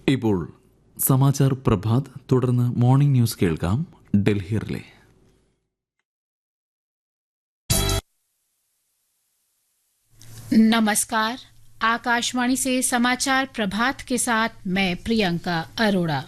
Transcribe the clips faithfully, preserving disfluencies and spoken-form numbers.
ഇപ്പോൾ സമാചാർ പ്രഭാത്, തുടർന്ന് morning news കേൾക്കാം. ഡൽഹി റിലേ. नमस्कार, आकाशवाणी से समाचार प्रभात के साथ मैं प्रियंका अरोड़ा।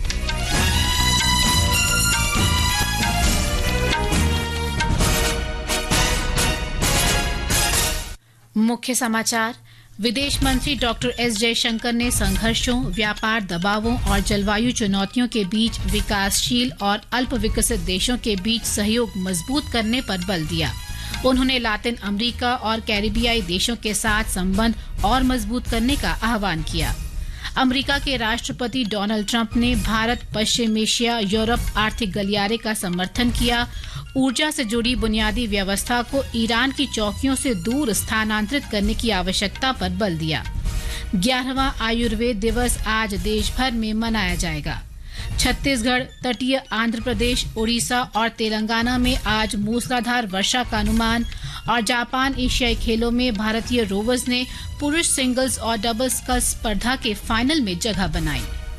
मुख्य समाचार. विदेश मंत्री डॉक्टर एस जयशंकर ने संघर्षों, व्यापार दबावों और जलवायु चुनौतियों के बीच विकासशील और अल्प विकसित देशों के बीच सहयोग मजबूत करने पर बल दिया. उन्होंने लातिन अमेरिका और कैरिबियाई देशों के साथ संबंध और मजबूत करने का आह्वान किया. अमेरिका के राष्ट्रपति डोनाल्ड ट्रंप ने भारत, पश्चिम एशिया, यूरोप आर्थिक गलियारे का समर्थन किया. ऊर्जा से जुड़ी बुनियादी व्यवस्था को ईरान की चौकियों से दूर स्थानांतरित करने की आवश्यकता पर बल दिया. ग्यारहवां आयुर्वेद दिवस आज देश भर में मनाया जाएगा. छत्तीसगढ़, तटीय आंध्र प्रदेश, उड़ीसा और तेलंगाना में आज मूसलाधार वर्षा का अनुमान. और जापान एशियाई खेलों में भारतीय रोवर्स ने पुरुष सिंगल्स और डबल्स का स्पर्धा के फाइनल में जगह बनाई.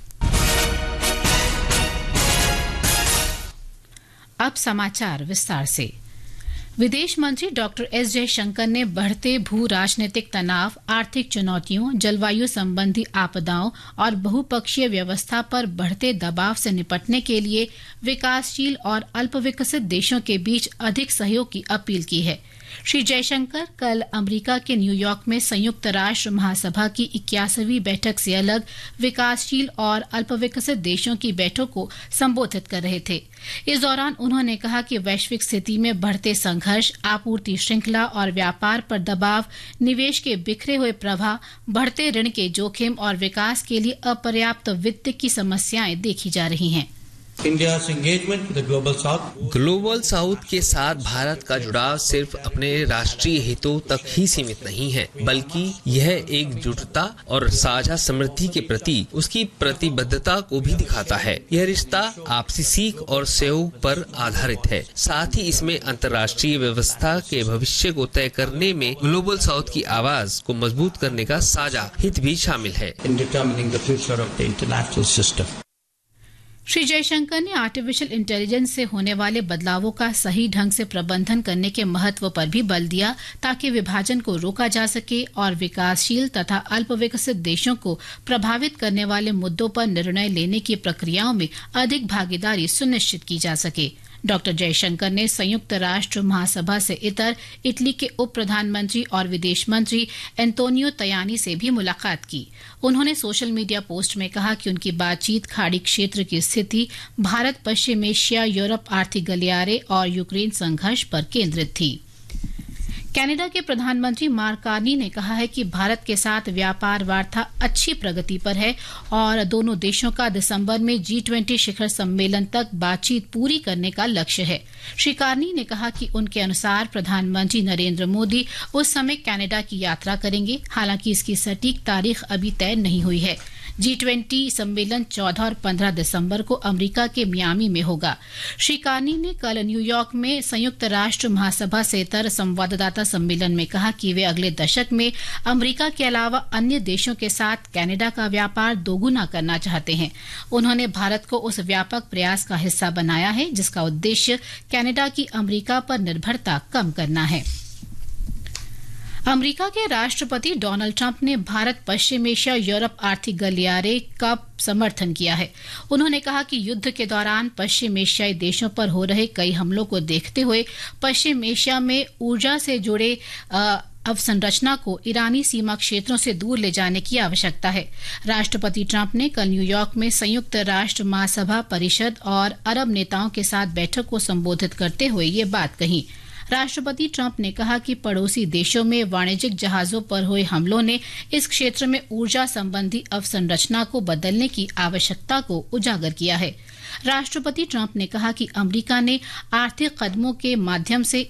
अब समाचार विस्तार से. विदेश मंत्री डॉक्टर एस जयशंकर ने बढ़ते भू राजनीतिक तनाव, आर्थिक चुनौतियों, जलवायु संबंधी आपदाओं और बहुपक्षीय व्यवस्था पर बढ़ते दबाव से निपटने के लिए विकासशील और अल्पविकसित देशों के बीच अधिक सहयोग की अपील की है. श्री जयशंकर कल अमेरिका के न्यूयॉर्क में संयुक्त राष्ट्र महासभा की इक्यासवीं बैठक से अलग विकासशील और अल्पविकसित देशों की बैठक को संबोधित कर रहे थे. इस दौरान उन्होंने कहा कि वैश्विक स्थिति में बढ़ते संघर्ष, आपूर्ति श्रृंखला और व्यापार पर दबाव, निवेश के बिखरे हुए प्रवाह, बढ़ते ऋण के जोखिम और विकास के लिए अपर्याप्त वित्त की समस्याएं देखी जा रही हैं. India's engagement with the Global South. Global south के साथ भारत का जुड़ाव सिर्फ अपने राष्ट्रीय हितों तक ही सीमित नहीं है, बल्कि यह एकजुटता और साझा समृद्धि के प्रति उसकी प्रतिबद्धता को भी दिखाता है. यह रिश्ता आपसी सीख और सहयोग पर आधारित है. साथ ही इसमें अंतर्राष्ट्रीय व्यवस्था के भविष्य को तय करने में ग्लोबल साउथ की आवाज को मजबूत करने का साझा हित भी शामिल है. In determining the future of the international system. Shri Jaishankar ने आर्टिफिशियल इंटेलिजेंस से होने वाले बदलावों का सही ढंग से प्रबंधन करने के महत्व पर भी बल दिया, ताकि विभाजन को रोका जा सके और विकासशील तथा अल्पविकसित देशों को प्रभावित करने वाले मुद्दों पर निर्णय लेने की प्रक्रियाओं में अधिक भागीदारी सुनिश्चित की जा सके. डॉक्टर जयशंकर ने संयुक्त राष्ट्र महासभा से इतर इटली के उप प्रधानमंत्री और विदेश मंत्री एंटोनियो तयानी से भी मुलाकात की. उन्होंने सोशल मीडिया पोस्ट में कहा कि उनकी बातचीत खाड़ी क्षेत्र की स्थिति, भारत, पश्चिम एशिया, यूरोप आर्थिक गलियारे और यूक्रेन संघर्ष पर केंद्रित थी. कनाडा के प्रधानमंत्री मार्क कार्नी ने कहा है कि भारत के साथ व्यापार वार्ता अच्छी प्रगति पर है और दोनों देशों का दिसंबर में जी ट्वेंटी शिखर सम्मेलन तक बातचीत पूरी करने का लक्ष्य है. श्री कार्नी ने कहा कि उनके अनुसार प्रधानमंत्री नरेंद्र मोदी उस समय कनाडा की यात्रा करेंगे. हालांकि इसकी सटीक तारीख अभी तय नहीं हुई है. जी ट्वेंटी सम्मेलन चौदह और पंद्रह दिसंबर को अमेरिका के मियामी में होगा. श्री कार्नी ने कल न्यूयॉर्क में संयुक्त राष्ट्र महासभा से इतर संवाददाता सम्मेलन में कहा कि वे अगले दशक में अमेरिका के अलावा अन्य देशों के साथ कनाडा का व्यापार दोगुना करना चाहते हैं. उन्होंने भारत को उस व्यापक प्रयास का हिस्सा बनाया है जिसका उद्देश्य कनाडा की अमेरिका पर निर्भरता कम करना है. अमेरिका के राष्ट्रपति डोनाल्ड ट्रंप ने भारत, पश्चिम एशिया, यूरोप आर्थिक गलियारे का समर्थन किया है. उन्होंने कहा कि युद्ध के दौरान पश्चिम एशियाई देशों पर हो रहे कई हमलों को देखते हुए पश्चिम एशिया में ऊर्जा से जुड़े अवसंरचना को ईरानी सीमा क्षेत्रों से दूर ले जाने की आवश्यकता है. राष्ट्रपति ट्रंप ने कल न्यूयॉर्क में संयुक्त राष्ट्र महासभा परिषद और अरब नेताओं के साथ बैठक को संबोधित करते हुए ये बात कही. राष्ट्रपति ट्रंप ने कहा कि पड़ोसी देशों में वाणिज्यिक जहाजों पर हुए हमलों ने इस क्षेत्र में ऊर्जा संबंधी अवसंरचना को बदलने की आवश्यकता को उजागर किया है. राष्ट्रपति ट्रंप ने कहा कि अमेरिका ने आर्थिक कदमों के माध्यम से